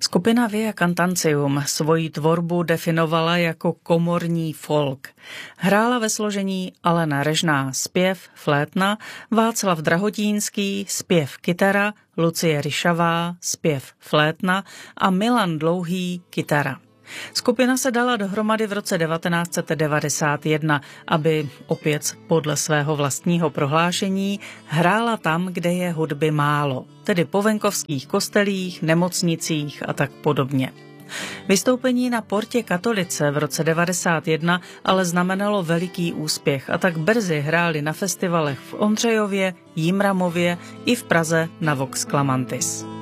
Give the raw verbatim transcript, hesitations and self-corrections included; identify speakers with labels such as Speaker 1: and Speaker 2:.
Speaker 1: Skupina Via Cantancium svoji tvorbu definovala jako komorní folk. Hrála ve složení Alena Režná zpěv, flétna, Václav Drahotínský zpěv, kytara, Lucie Ryšavá zpěv, flétna a Milan Dlouhý kytara. Skupina se dala dohromady v roce devatenáct set devadesát jedna, aby opět podle svého vlastního prohlášení hrála tam, kde je hudby málo, tedy po venkovských kostelích, nemocnicích a tak podobně. Vystoupení na Portě Katolice v roce devadesát jedna ale znamenalo veliký úspěch a tak brzy hráli na festivalech v Ondřejově, Jimramově i v Praze na Vox Clamantis.